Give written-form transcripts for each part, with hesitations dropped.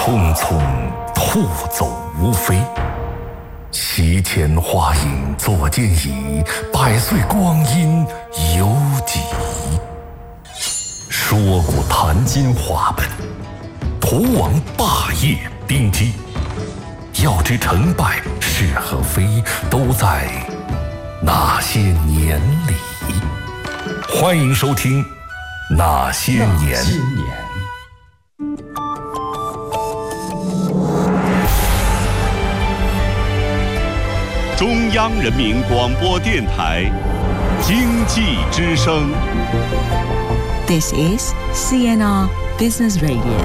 匆匆兔走无飞。席间花影坐间椅，百岁光阴犹几。说古谈今话本，图王霸业兵机。要知成败是和非，都在那些年里。欢迎收听《那些年》。 中央人民广播电台经济之声。 This is CNR Business Radio。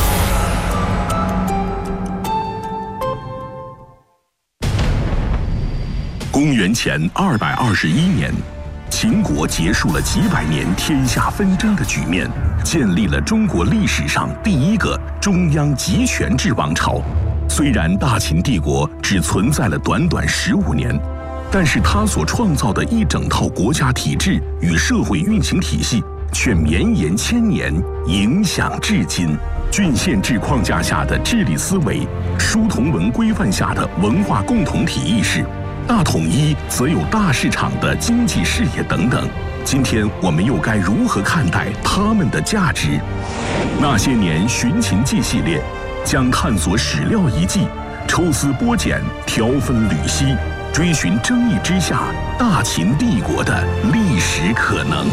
公元前221年，秦国结束了几百年天下纷争的局面，建立了中国历史上第一个中央集权制王朝。虽然大秦帝国只存在了短短15年，但是它所创造的一整套国家体制与社会运行体系却绵延千年，影响至今。郡县制框架下的治理思维，书同文规范下的文化共同体意识，大统一则有大市场的经济视野等等。今天我们又该如何看待他们的价值？那些年寻秦记系列将探索史料遗迹，抽丝剥茧，条分缕析，追寻争议之下大秦帝国的历史可能。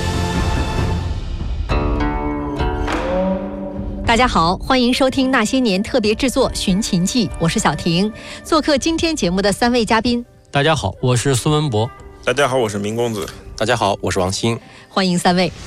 大家好，欢迎收听那些年特别制作《寻秦记》，我是小婷。做客今天节目的3位嘉宾。 大家好，我是孙文博。 大家好，我是明公子。 大家好，我是王鑫。 欢迎3位。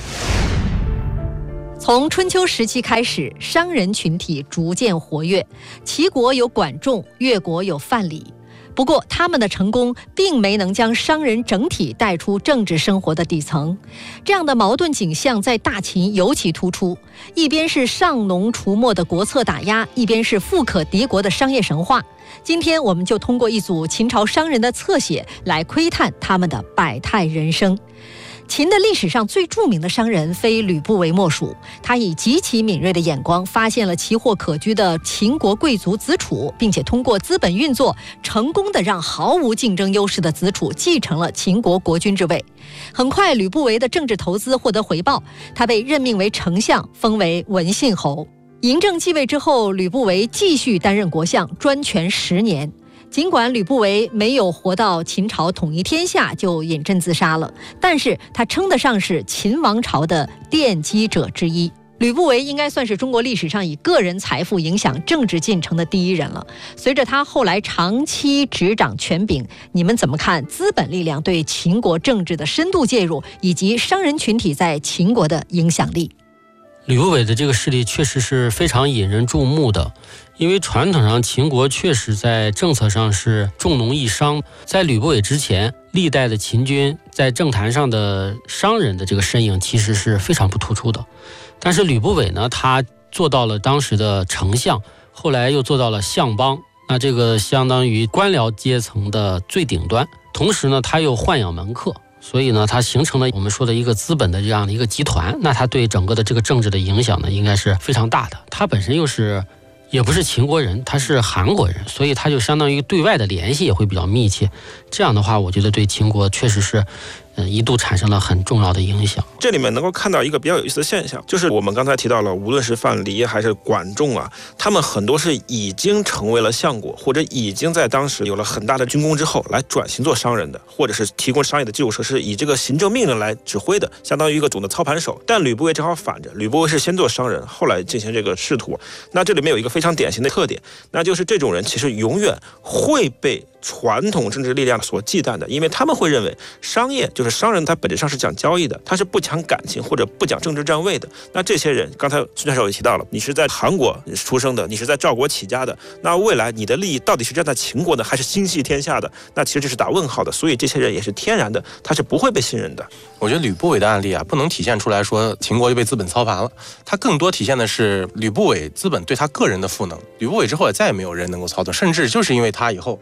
从春秋时期开始，商人群体逐渐活跃，齐国有管仲，越国有范蠡。不过他们的成功并没能将商人整体带出政治生活的底层，这样的矛盾景象在大秦尤其突出，一边是上农除没的国策打压，一边是富可敌国的商业神话。今天我们就通过一组秦朝商人的侧写来窥探他们的百态人生。秦的历史上最著名的商人非吕不韦莫属，他以极其敏锐的眼光发现了奇货可居的秦国贵族子楚，并且通过资本运作成功的让毫无竞争优势的子楚继承了秦国国君之位。很快吕不韦的政治投资获得回报，他被任命为丞相，封为文信侯。嬴政继位之后，吕不韦继续担任国相，专权10年。尽管吕不韦没有活到秦朝统一天下就饮鸩自杀了，但是他称得上是秦王朝的奠基者之一。吕不韦应该算是中国历史上以个人财富影响政治进程的第一人了。随着他后来长期执掌权柄，你们怎么看资本力量对秦国政治的深度介入，以及商人群体在秦国的影响力？ 吕不韦的这个势力确实是非常引人注目的，因为传统上秦国确实在政策上是重农抑商。在吕不韦之前，历代的秦军在政坛上的商人的这个身影其实是非常不突出的。但是吕不韦呢，他做到了当时的丞相，后来又做到了相邦，那这个相当于官僚阶层的最顶端。同时呢，他又豢养门客，所以呢，它形成了我们说的一个资本的这样的一个集团。那它对整个的这个政治的影响呢，应该是非常大的。它本身也不是秦国人，他是韩国人，所以他就相当于对外的联系也会比较密切。这样的话，我觉得对秦国确实是一度产生了很重要的影响。 这里面能够看到一个比较有意思的现象，就是我们刚才提到了，无论是范蠡还是管仲啊，他们很多是已经成为了相国，或者已经在当时有了很大的军功之后来转型做商人的，或者是提供商业的基础设施，以这个行政命令来指挥的，相当于一个总的操盘手。但吕不韦正好反着，吕不韦是先做商人，后来进行这个仕途。那这里面有一个非常典型的特点，那就是这种人其实永远会被传统政治力量所忌惮的，因为他们会认为商业就是商人，他本质上是讲交易的，他是不讲感情或者不讲政治站位的。那这些人，刚才孙教授也提到了，你是在韩国出生的，你是在赵国起家的，那未来你的利益到底是站在秦国的，还是心系天下的？那其实这是打问号的。所以这些人也是天然的，他是不会被信任的。 我觉得吕不韦的案例啊，不能体现出来说秦国就被资本操盘了，他更多体现的是吕不韦资本对他个人的赋能。吕不韦之后也再也没有人能够操作，甚至就是因为他以后可能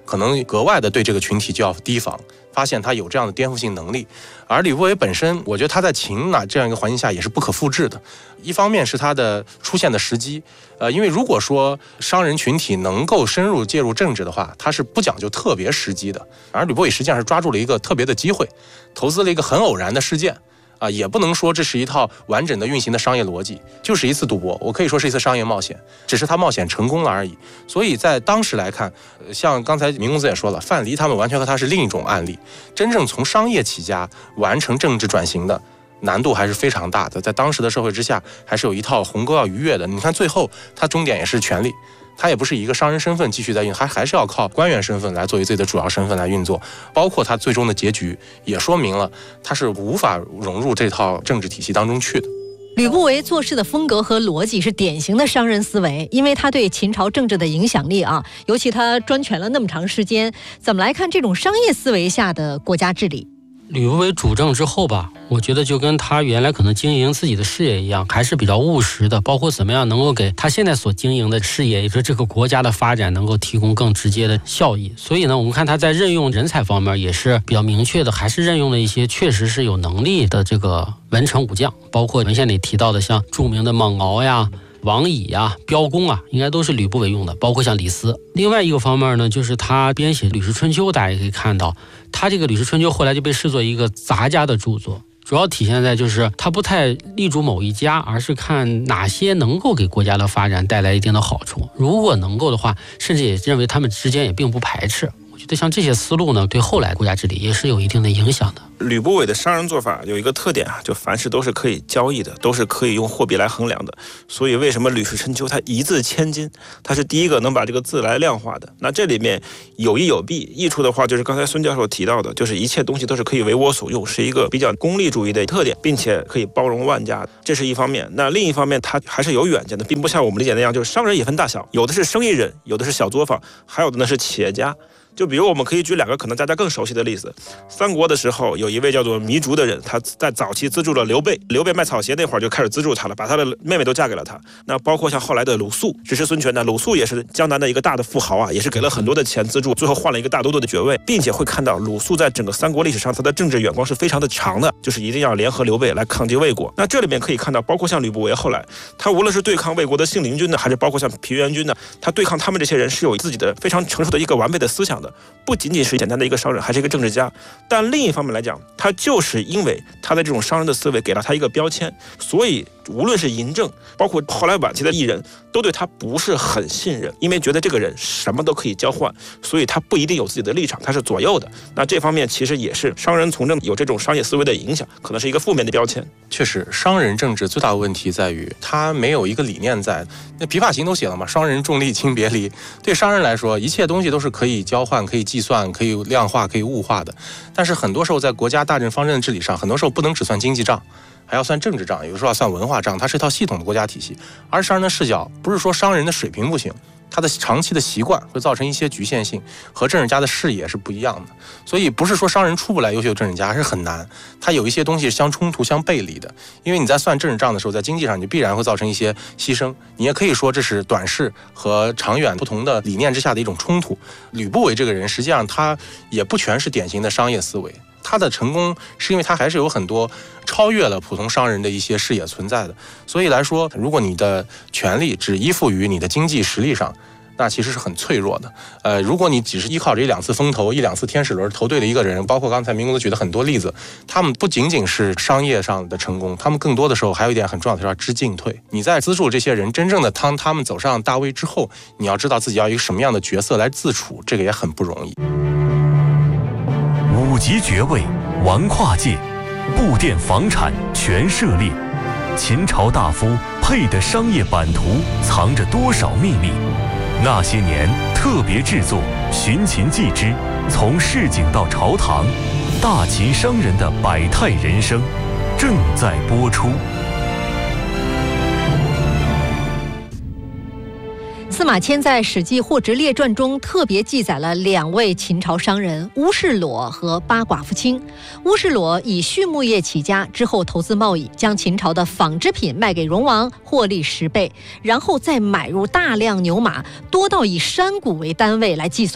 格外的对这个群体就要提防，发现他有这样的颠覆性能力。而吕不韦本身，我觉得他在秦这样一个环境下也是不可复制的。一方面是他的出现的时机，因为如果说商人群体能够深入介入政治的话，他是不讲究特别时机的。而吕不韦实际上是抓住了一个特别的机会，投资了一个很偶然的事件。也不能说这是一套完整的运行的商业逻辑，就是一次赌博，我可以说是一次商业冒险，只是他冒险成功了而已。所以在当时来看，像刚才明公子也说了，范蠡他们完全和他是另一种案例，真正从商业起家完成政治转型的难度还是非常大的，在当时的社会之下，还是有一套鸿沟要逾越的。你看最后他终点也是权力，他也不是以一个商人身份继续在运，他还是要靠官员身份来作为自己的主要身份来运作。包括他最终的结局也说明了他是无法融入这套政治体系当中去的。 吕不韦做事的风格和逻辑是典型的商人思维，因为他对秦朝政治的影响力尤其他专权了那么长时间，怎么来看这种商业思维下的国家治理？ 吕不韦主政之后吧，我觉得就跟他原来可能经营自己的事业一样，还是比较务实的，包括怎么样能够给他现在所经营的事业，也就是这个国家的发展能够提供更直接的效益。所以呢，我们看他在任用人才方面也是比较明确的，还是任用了一些确实是有能力的这个文臣武将，包括文献里提到的像著名的蒙敖呀、王乙呀、彪公应该都是吕不韦用的，包括像李斯。另外一个方面呢，就是他编写《吕氏春秋》，大家也可以看到，他这个《吕氏春秋》后来就被视作一个杂家的著作，主要体现在就是他不太立足某一家，而是看哪些能够给国家的发展带来一定的好处，如果能够的话，甚至也认为他们之间也并不排斥。我觉得像这些思路呢，对后来国家治理也是有一定的影响的。 吕不韦的商人做法有一个特点就凡事都是可以交易的，都是可以用货币来衡量的。所以为什么《吕氏春秋》它一字千金，它是第一个能把这个字来量化的。那这里面有益有弊，益处的话就是刚才孙教授提到的，就是一切东西都是可以为我所用，是一个比较功利主义的特点，并且可以包容万家，这是一方面。那另一方面，它还是有远见的，并不像我们理解那样，就是商人也分大小，有的是生意人，有的是小作坊，还有的呢是企业家。就比如我们可以举两个可能大家更熟悉的例子。三国的时候有一位叫做糜竺的人，他在早期资助了刘备，刘备卖草鞋那会儿就开始资助他了，把他的妹妹都嫁给了他。那包括像后来的鲁肃，支持孙权的鲁肃也是江南的一个大的富豪也是给了很多的钱资助，最后换了一个大都督的爵位，并且会看到鲁肃在整个三国历史上他的政治眼光是非常的长的，就是一定要联合刘备来抗击魏国。那这里面可以看到，包括像吕不韦后来他无论是对抗魏国的信陵君呢，还是包括像平原君呢，他对抗他们这些人是有自己的非常成熟的一个完备的思想的，不仅仅是简单的一个商人，还是一个政治家。但另一方面来讲，他就是因为他的这种商人的思维给了他一个标签，所以无论是嬴政，包括后来晚期的异人，都对他不是很信任，因为觉得这个人什么都可以交换，所以他不一定有自己的立场，他是左右的。那这方面其实也是商人从政有这种商业思维的影响，可能是一个负面的标签。 确实，商人政治最大的问题在于他没有一个理念在。那《琵琶行》都写了嘛，商人重利轻别离。对商人来说，一切东西都是可以交换、可以计算、可以量化、可以物化的。但是很多时候在国家大政方针的治理上，很多时候不能只算经济账，还要算政治账，有时候要算文化账，它是一套系统的国家体系。而商人的视角不是说商人的水平不行，他的长期的习惯会造成一些局限性，和政治家的视野是不一样的。所以不是说商人出不来优秀政治家，是很难，他有一些东西是相冲突、相背离的。因为你在算政治账的时候，在经济上你必然会造成一些牺牲，你也可以说这是短视和长远不同的理念之下的一种冲突。吕不韦这个人实际上他也不全是典型的商业思维，他的成功是因为他还是有很多超越了普通商人的一些视野存在的。所以来说，如果你的权力只依附于你的经济实力上，那其实是很脆弱的。如果你只是依靠着一两次风投、一两次天使轮投对了一个人，包括刚才明公子举的很多例子，他们不仅仅是商业上的成功，他们更多的时候还有一点很重要的叫知进退。你在资助这些人，真正的当他们走上大位之后，你要知道自己要一个什么样的角色来自处，这个也很不容易。 五级爵位，玩跨界，布店房产全涉猎，秦朝大夫配的商业版图藏着多少秘密？那些年特别制作《寻秦记之从市井到朝堂，大秦商人的百态人生》正在播出。 司马迁在《史记·货殖列传》中特别记载了两位秦朝商人乌士裸和八寡妇卿。乌士裸以畜牧业起家，之后投资贸易，将秦朝的纺织品卖给戎王，获利10倍，然后再买入大量牛马，多到以山谷为单位来计算。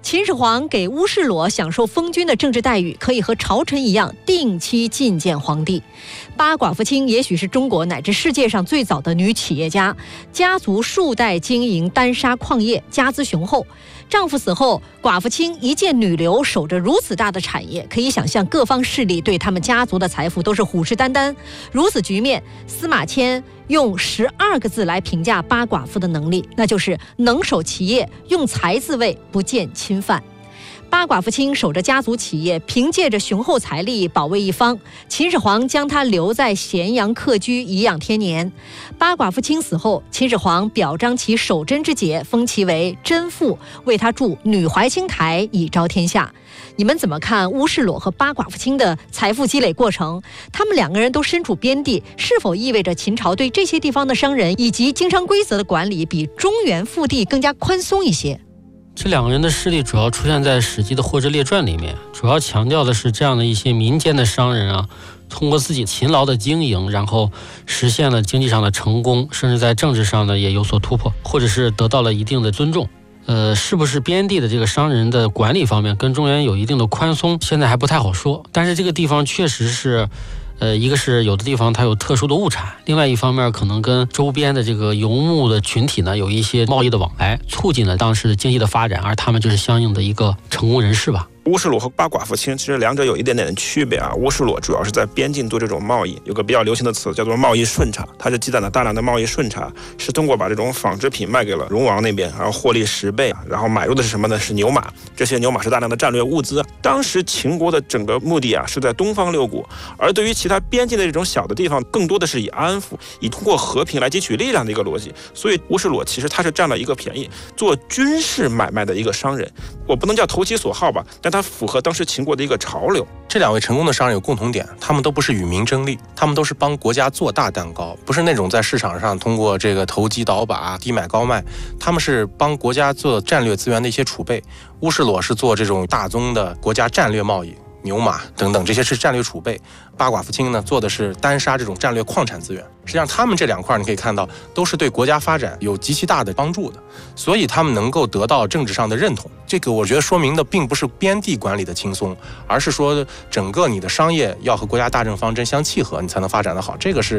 秦始皇给乌士裸享受封君的政治待遇，可以和朝臣一样定期觐见皇帝。八寡妇卿也许是中国乃至世界上最早的女企业家，家族数代经营丹砂矿业，家资雄厚。丈夫死后，寡妇卿一介女流守着如此大的产业，可以想象各方势力对他们家族的财富都是虎视眈眈。如此局面，司马迁用12个字来评价八寡妇的能力，那就是能守其业，用财自卫，不见侵犯。八寡妇卿守着家族企业，凭借着雄厚财力保卫一方。秦始皇将她留在咸阳客居，颐养天年。八寡妇卿死后，秦始皇表彰其守贞之节，封其为贞妇，为她筑女怀清台，以昭天下。你们怎么看乌士裸和八寡妇卿的财富积累过程？他们2个人都身处边地，是否意味着秦朝对这些地方的商人以及经商规则的管理比中原腹地更加宽松一些？ 这2个人的势力主要出现在《史记》的《货殖列传》里面，主要强调的是这样的一些民间的商人啊，通过自己勤劳的经营，然后实现了经济上的成功，甚至在政治上呢也有所突破，或者是得到了一定的尊重。是不是边地的这个商人的管理方面跟中原有一定的宽松，现在还不太好说。但是这个地方确实是一个是有的地方它有特殊的物产，另外一方面可能跟周边的这个游牧的群体呢有一些贸易的往来，促进了当时的经济的发展，而他们就是相应的一个成功人士吧。 乌士裸和八寡妇卿其实2者有一点点的区别啊。乌士裸主要是在边境做这种贸易，有个比较流行的词叫做贸易顺差，它是积攒了大量的贸易顺差，是通过把这种纺织品卖给了戎王那边，然后获利10倍，然后买入的是什么呢？是牛马，这些牛马是大量的战略物资。当时秦国的整个目的啊是在东方6国，而对于其他边境的这种小的地方，更多的是以安抚，以通过和平来汲取力量的一个逻辑。所以乌士裸其实他是占了一个便宜，做军事买卖的一个商人，我不能叫投其所好吧，但他符合当时秦国的一个潮流。 这2位成功的商人有共同点，他们都不是与民争利，他们都是帮国家做大蛋糕，不是那种在市场上通过这个投机倒把、低买高卖，他们是帮国家做战略资源的一些储备。乌士裸是做这种大宗的国家战略贸易，牛马等等，这些是战略储备。八寡妇卿呢做的是丹砂这种战略矿产资源。实际上他们这2块你可以看到都是对国家发展有极其大的帮助的，所以他们能够得到政治上的认同。这个我觉得说明的并不是边地管理的轻松，而是说整个你的商业要和国家大政方针相契合，你才能发展得好。这个是